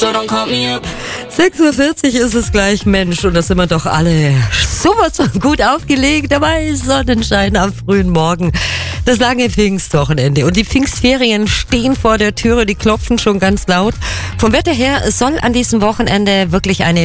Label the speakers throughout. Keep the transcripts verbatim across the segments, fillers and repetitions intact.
Speaker 1: so don't call me up.
Speaker 2: sechs Uhr vierzig ist es gleich, Mensch, und da sind wir doch alle sowas von gut aufgelegt. Dabei Sonnenschein am frühen Morgen. Das lange Pfingstwochenende und die Pfingstferien stehen vor der Türe, die klopfen schon ganz laut. Vom Wetter her soll an diesem Wochenende wirklich eine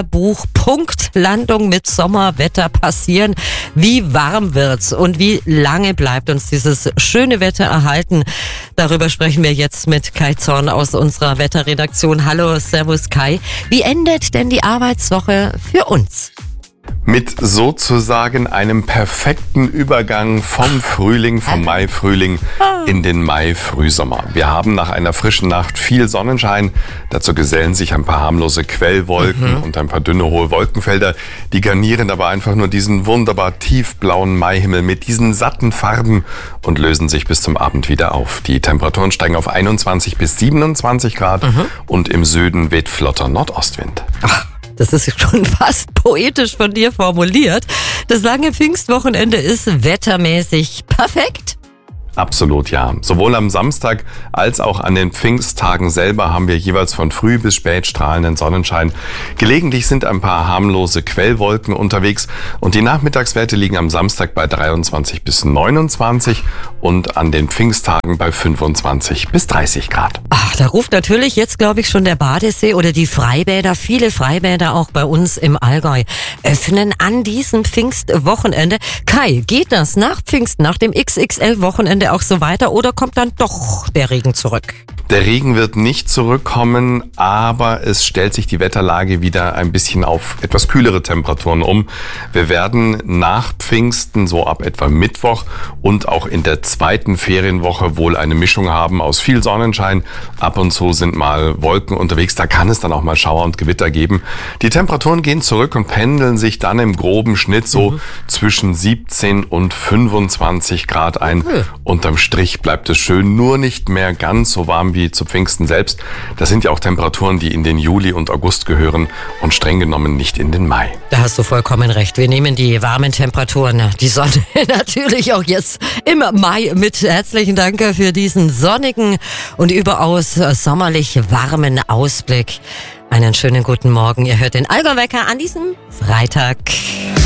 Speaker 2: Bilderbuch-Punktlandung mit Sommerwetter passieren. Wie warm wird's und wie lange bleibt uns dieses schöne Wetter erhalten? Darüber sprechen wir jetzt mit Kai Zorn aus unserer Wetterredaktion. Hallo, servus Kai. Wie endet denn die Arbeitswoche für uns?
Speaker 3: Mit sozusagen einem perfekten Übergang vom Frühling, vom Mai-Frühling in den Mai-Frühsommer. Wir haben nach einer frischen Nacht viel Sonnenschein. Dazu gesellen sich ein paar harmlose Quellwolken mhm. und ein paar dünne, hohe Wolkenfelder. Die garnieren aber einfach nur diesen wunderbar tiefblauen Maihimmel mit diesen satten Farben und lösen sich bis zum Abend wieder auf. Die Temperaturen steigen auf einundzwanzig bis siebenundzwanzig Grad mhm. und im Süden weht flotter Nordostwind.
Speaker 2: Ach. Das ist schon fast poetisch von dir formuliert. Das lange Pfingstwochenende ist wettermäßig perfekt.
Speaker 3: Absolut, ja. Sowohl am Samstag als auch an den Pfingsttagen selber haben wir jeweils von früh bis spät strahlenden Sonnenschein. Gelegentlich sind ein paar harmlose Quellwolken unterwegs und die Nachmittagswerte liegen am Samstag bei dreiundzwanzig bis neunundzwanzig und an den Pfingsttagen bei fünfundzwanzig bis dreißig Grad.
Speaker 2: Ach, da ruft natürlich jetzt, glaube ich, schon der Badesee oder die Freibäder, viele Freibäder auch bei uns im Allgäu, öffnen an diesem Pfingstwochenende. Kai, geht das nach Pfingsten, nach dem X X L-Wochenende auch so weiter oder kommt dann doch der Regen zurück?
Speaker 3: Der Regen wird nicht zurückkommen, aber es stellt sich die Wetterlage wieder ein bisschen auf etwas kühlere Temperaturen um. Wir werden nach Pfingsten so ab etwa Mittwoch und auch in der zweiten Ferienwoche wohl eine Mischung haben aus viel Sonnenschein. Ab und zu sind mal Wolken unterwegs, da kann es dann auch mal Schauer und Gewitter geben. Die Temperaturen gehen zurück und pendeln sich dann im groben Schnitt so mhm. zwischen siebzehn und fünfundzwanzig Grad ein. Okay. Unterm Strich bleibt es schön, nur nicht mehr ganz so warm wie zu Pfingsten selbst. Das sind ja auch Temperaturen, die in den Juli und August gehören und streng genommen nicht in den Mai.
Speaker 2: Da hast du vollkommen recht. Wir nehmen die warmen Temperaturen, die Sonne natürlich auch jetzt im Mai mit. Herzlichen Dank für diesen sonnigen und überaus sommerlich warmen Ausblick. Einen schönen guten Morgen. Ihr hört den Allgäu-Wecker an diesem Freitag.